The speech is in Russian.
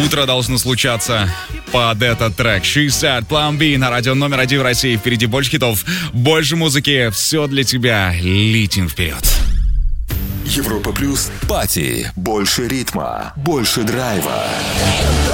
утро должно случаться под этот трек. 60 Plan B на радио номер 1 в России. Впереди больше хитов, больше музыки. Все для тебя. Летим вперед. Европа Плюс. Пати. Больше ритма, больше драйва.